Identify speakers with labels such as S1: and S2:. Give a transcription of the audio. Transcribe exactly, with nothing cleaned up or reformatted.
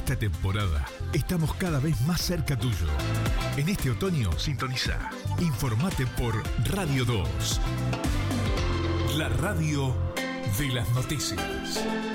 S1: esta temporada estamos cada vez más cerca tuyo. En este otoño, sintoniza. Informate por Radio dos. La radio de las noticias.